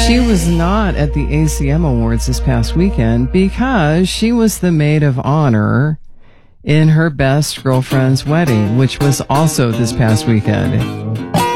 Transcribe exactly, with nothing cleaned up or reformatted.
She was not at the A C M Awards this past weekend because she was the maid of honor in her best girlfriend's wedding, which was also this past weekend.